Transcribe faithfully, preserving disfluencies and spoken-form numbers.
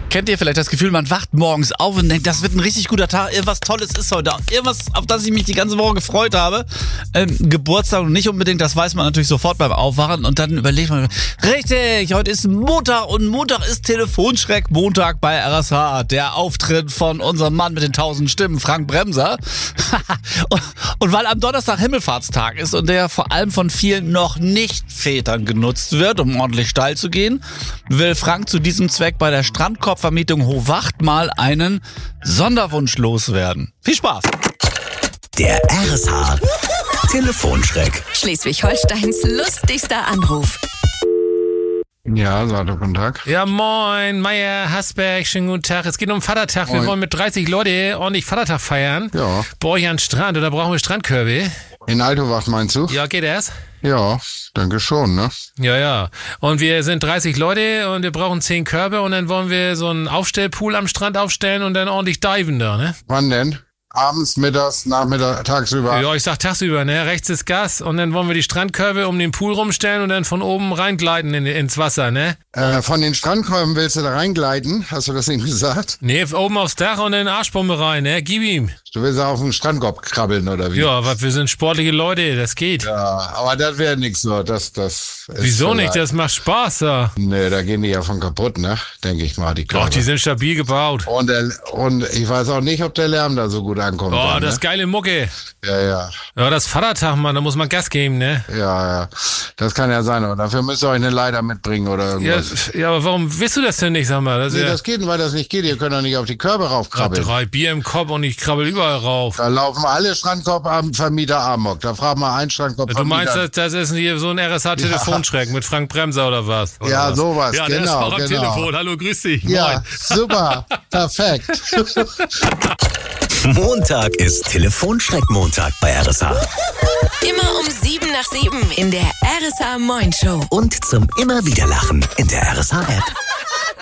Kennt ihr vielleicht das Gefühl, man wacht morgens auf und denkt, das wird ein richtig guter Tag, irgendwas Tolles ist heute, irgendwas, auf das ich mich die ganze Woche gefreut habe. Ähm, Geburtstag und nicht unbedingt, das weiß man natürlich sofort beim Aufwachen und dann überlegt man, richtig, heute ist Montag und Montag ist Telefonschreck Montag bei R S H. Der Auftritt von unserem Mann mit den tausend Stimmen, Frank Bremser. und, und weil am Donnerstag Himmelfahrtstag ist und der vor allem von vielen noch nicht Vätern genutzt wird, um ordentlich steil zu gehen, will Frank zu diesem Zweck bei der Strandkorbvermietung Hohwacht mal einen Sonderwunsch loswerden. Viel Spaß! Der R S H Telefonschreck. Schleswig-Holsteins lustigster Anruf. Ja, Sato, guten Tag. Ja, moin, Meier, Hasberg, schönen guten Tag. Es geht um Vatertag. Moin. Wir wollen mit dreißig Leute ordentlich Vatertag feiern. Ja. Bei euch an den Strand, oder brauchen wir Strandkörbe? In Altowacht meinst du? Ja, geht das? Ja, denke schon, ne? Ja, ja. Und wir sind dreißig Leute und wir brauchen zehn Körbe und dann wollen wir so einen Aufstellpool am Strand aufstellen und dann ordentlich diven da, ne? Wann denn? Abends, mittags, nachmittags, tagsüber? Ja, ich sag tagsüber, ne? Rechts ist Gas und dann wollen wir die Strandkörbe um den Pool rumstellen und dann von oben reingleiten in, ins Wasser, ne? Äh, von den Strandkolben willst du da reingleiten? Hast du das eben gesagt? Ne, oben aufs Dach und dann Arschbombe rein, ne? Gib ihm. Du willst auf den Strandkorb krabbeln, oder wie? Ja, aber wir sind sportliche Leute, das geht. Ja, aber das wäre nix so. Das, das ist Wieso nicht? vielleicht- Das macht Spaß, ja. Nee, da gehen die ja von kaputt, ne? Denke ich mal, die Doch, Körbe. die sind stabil gebaut. und, der, und ich weiß auch nicht, ob der Lärm da so gut ankommt. Oh, dann, das ne? geile Mucke. Ja, ja. Ja, das Vatertag, Mann, da muss man Gas geben, ne? Ja, ja. Das kann ja sein, aber dafür müsst ihr euch eine Leiter mitbringen oder Ja, irgendwas. ja, aber warum willst du das denn nicht, sag mal? Das ist Nee, ja das geht, weil das nicht geht. Ihr könnt doch nicht auf die Körbe ja, raufkrabbeln. drei Bier im Kopf und ich krabbel überall rauf. Da laufen alle Strandkorbvermieter amok. Da fragt man einen Strandkorbvermieter. Du meinst, das, das ist hier so ein R S H-Telefonschreck mit Frank Bremser oder was? Oder Ja, was? sowas, Ja, der ist genau, auch am genau. Telefon. Hallo, grüß dich. Ja, Moin. super. Perfekt. Montag ist Telefonschreck-Montag bei R S H. Immer um sieben nach sieben in der R S H Moin Show. Und zum immer wieder Lachen in der R S H-App.